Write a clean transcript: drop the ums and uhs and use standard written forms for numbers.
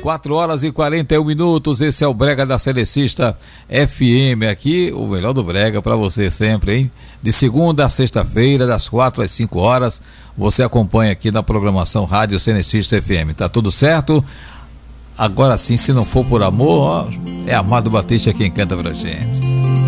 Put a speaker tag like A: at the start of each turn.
A: 4h41, esse é o Brega da Selecista FM, aqui o melhor do Brega para você sempre, hein? De segunda a sexta-feira, das 4 às 5 horas, você acompanha aqui na programação Rádio Selecista FM, tá tudo certo? Agora sim, se não for por amor, ó, é Amado Batista quem canta pra gente.